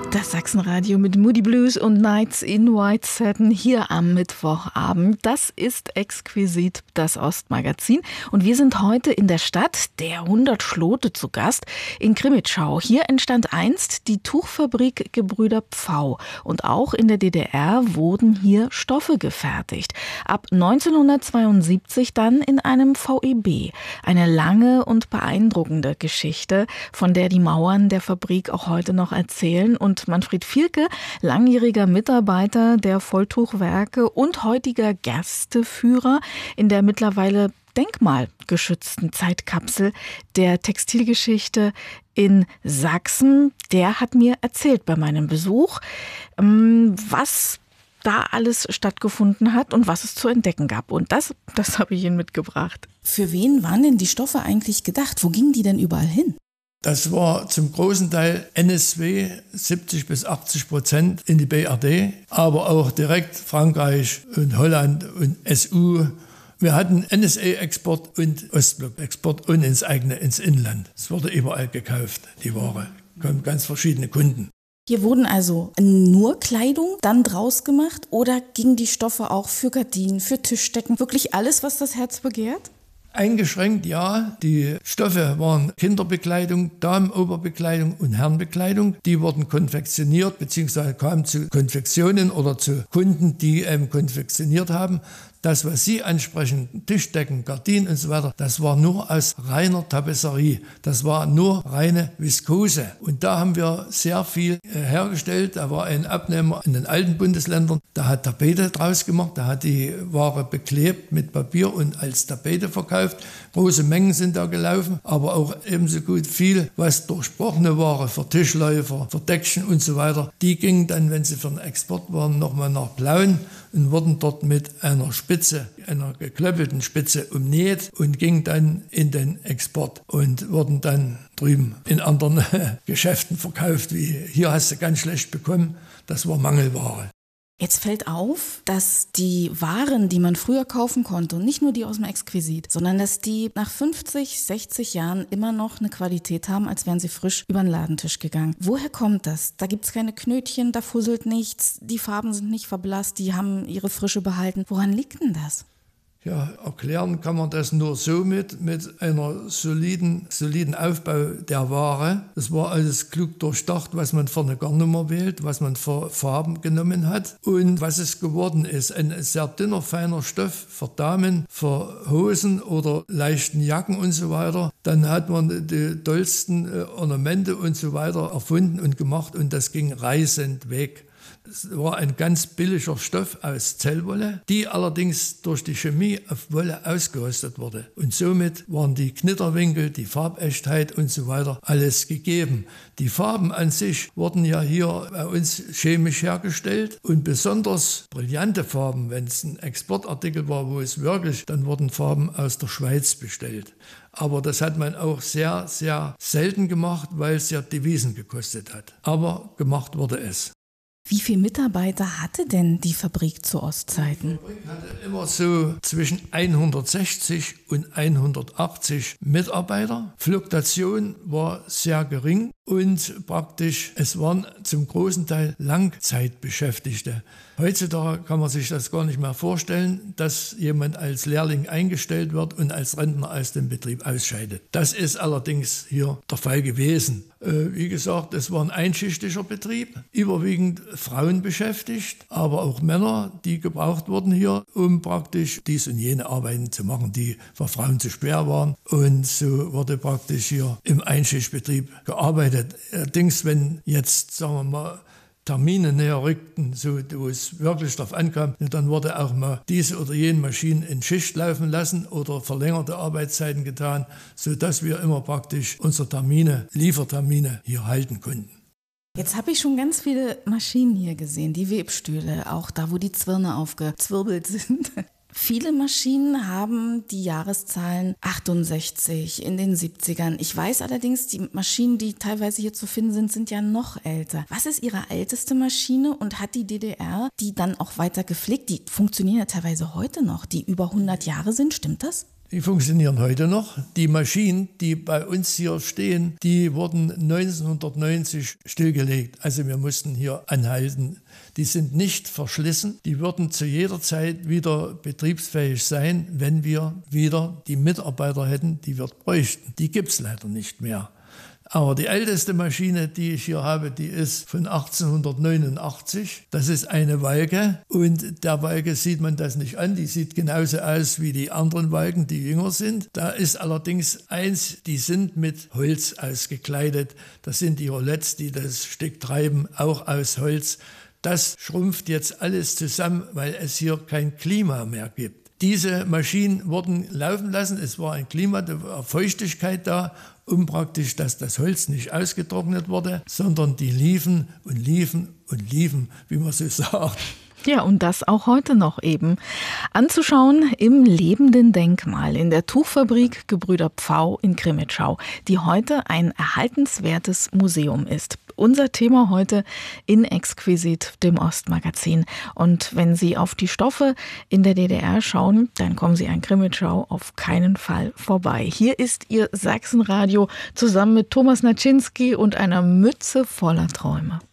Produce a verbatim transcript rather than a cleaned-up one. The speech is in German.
Das Sachsenradio mit Moody Blues und Nights in White Satin hier am Mittwochabend. Das ist exquisit, das Ostmagazin. Und wir sind heute in der Stadt der hundert Schlote zu Gast in Krimitschau. Hier entstand einst die Tuchfabrik Gebrüder Pfau. Und auch in der D D R wurden hier Stoffe gefertigt. Ab neunzehnhundertzweiundsiebzig dann in einem V E B. Eine lange und beeindruckende Geschichte, von der die Mauern der Fabrik auch heute noch erzählen. Und Manfred Vielke, langjähriger Mitarbeiter der Volltuchwerke und heutiger Gersteführer in der mittlerweile denkmalgeschützten Zeitkapsel der Textilgeschichte in Sachsen, der hat mir erzählt bei meinem Besuch, was da alles stattgefunden hat und was es zu entdecken gab. Und das, das habe ich Ihnen mitgebracht. Für wen waren denn die Stoffe eigentlich gedacht? Wo gingen die denn überall hin? Das war zum großen Teil N S W, siebzig bis achtzig Prozent in die B R D, aber auch direkt Frankreich und Holland und S U. Wir hatten N S A-Export und Ostblock-Export und ins eigene, ins Inland. Es wurde überall gekauft, die Ware. Kommen ganz verschiedene Kunden. Hier wurden also nur Kleidung dann draus gemacht oder gingen die Stoffe auch für Gardinen, für Tischdecken, wirklich alles, was das Herz begehrt? Eingeschränkt, ja. Die Stoffe waren Kinderbekleidung, Damenoberbekleidung und Herrenbekleidung. Die wurden konfektioniert bzw. kamen zu Konfektionen oder zu Kunden, die ähm, konfektioniert haben. Das, was Sie ansprechen, Tischdecken, Gardinen und so weiter, das war nur aus reiner Tapisserie. Das war nur reine Viskose. Und da haben wir sehr viel äh, hergestellt. Da war ein Abnehmer in den alten Bundesländern, der hat Tapete draus gemacht, der hat die Ware beklebt mit Papier und als Tapete verkauft. Große Mengen sind da gelaufen, aber auch ebenso gut viel, was durchbrochene Ware für Tischläufer, für Deckchen und so weiter. Die gingen dann, wenn sie für den Export waren, nochmal nach Plauen und wurden dort mit einer Spitze, einer geklöppelten Spitze umnäht und gingen dann in den Export und wurden dann drüben in anderen Geschäften verkauft, wie hier hast du ganz schlecht bekommen, das war Mangelware. Jetzt fällt auf, dass die Waren, die man früher kaufen konnte, und nicht nur die aus dem Exquisit, sondern dass die nach fünfzig, sechzig Jahren immer noch eine Qualität haben, als wären sie frisch über den Ladentisch gegangen. Woher kommt das? Da gibt es keine Knötchen, da fusselt nichts, die Farben sind nicht verblasst, die haben ihre Frische behalten. Woran liegt denn das? Ja, erklären kann man das nur so mit, mit einer soliden, soliden Aufbau der Ware. Es war alles klug durchdacht, was man für eine Garnnummer wählt, was man für Farben genommen hat und was es geworden ist. Ein sehr dünner, feiner Stoff für Damen, für Hosen oder leichten Jacken und so weiter. Dann hat man die tollsten Ornamente und so weiter erfunden und gemacht und das ging reißend weg. Es war ein ganz billiger Stoff aus Zellwolle, die allerdings durch die Chemie auf Wolle ausgerüstet wurde. Und somit waren die Knitterwinkel, die Farbechtheit und so weiter alles gegeben. Die Farben an sich wurden ja hier bei uns chemisch hergestellt und besonders brillante Farben, wenn es ein Exportartikel war, wo es wirklich, dann wurden Farben aus der Schweiz bestellt. Aber das hat man auch sehr, sehr selten gemacht, weil es ja Devisen gekostet hat. Aber gemacht wurde es. Wie viele Mitarbeiter hatte denn die Fabrik zu Ostzeiten? Die Fabrik hatte immer so zwischen hundertsechzig und hundertachtzig Mitarbeiter. Fluktuation war sehr gering und praktisch, es waren zum großen Teil Langzeitbeschäftigte. Heutzutage kann man sich das gar nicht mehr vorstellen, dass jemand als Lehrling eingestellt wird und als Rentner aus dem Betrieb ausscheidet. Das ist allerdings hier der Fall gewesen. Äh, wie gesagt, es war ein einschichtiger Betrieb, überwiegend Frauen beschäftigt, aber auch Männer, die gebraucht wurden hier, um praktisch dies und jene Arbeiten zu machen, die für Frauen zu schwer waren. Und so wurde praktisch hier im Einschichtbetrieb gearbeitet. Allerdings, wenn jetzt, sagen wir mal, Termine näher rückten, so, wo es wirklich darauf ankam, dann wurde auch mal diese oder jene Maschine in Schicht laufen lassen oder verlängerte Arbeitszeiten getan, sodass wir immer praktisch unsere Termine, Liefertermine hier halten konnten. Jetzt habe ich schon ganz viele Maschinen hier gesehen, die Webstühle, auch da, wo die Zwirne aufgezwirbelt sind. Viele Maschinen haben die Jahreszahlen achtundsechzig in den siebzigern. Ich weiß allerdings, die Maschinen, die teilweise hier zu finden sind, sind ja noch älter. Was ist Ihre älteste Maschine und hat die D D R die dann auch weiter gepflegt? Die funktionieren ja teilweise heute noch, die über hundert Jahre sind, stimmt das? Die funktionieren heute noch. Die Maschinen, die bei uns hier stehen, die wurden neunzehnhundertneunzig stillgelegt. Also wir mussten hier anhalten. Die sind nicht verschlissen. Die würden zu jeder Zeit wieder betriebsfähig sein, wenn wir wieder die Mitarbeiter hätten, die wir bräuchten. Die gibt es leider nicht mehr. Aber die älteste Maschine, die ich hier habe, die ist von achtzehnhundertneunundachtzig. Das ist eine Walke und der Walke sieht man das nicht an. Die sieht genauso aus wie die anderen Walken, die jünger sind. Da ist allerdings eins, die sind mit Holz ausgekleidet. Das sind die Roulettes, die das Stück treiben, auch aus Holz. Das schrumpft jetzt alles zusammen, weil es hier kein Klima mehr gibt. Diese Maschinen wurden laufen lassen. Es war ein Klima, da war Feuchtigkeit da, um praktisch, dass das Holz nicht ausgetrocknet wurde, sondern die liefen und liefen und liefen, wie man so sagt. Ja, und das auch heute noch eben. Anzuschauen im lebenden Denkmal in der Tuchfabrik Gebrüder Pfau in Crimmitschau, die heute ein erhaltenswertes Museum ist. Unser Thema heute in Exquisit, dem Ostmagazin. Und wenn Sie auf die Stoffe in der D D R schauen, dann kommen Sie an Crimmitschau auf keinen Fall vorbei. Hier ist Ihr Sachsenradio zusammen mit Thomas Naczynski und einer Mütze voller Träume.